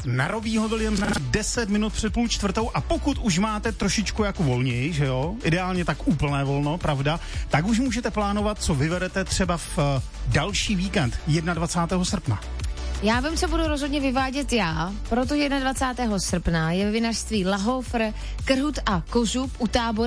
na Robbieho Williamsa 10 minut před 3:30 a pokud už máte trošičku jako volněji, že jo, ideálně tak úplné volno, pravda, tak už můžete plánovat, co vyvedete třeba v další víkend 21. srpna. Já vím, co budu rozhodně vyvádět já, proto 21. srpna je ve vinařství Lahofer, Krhut a Kozub u Tábora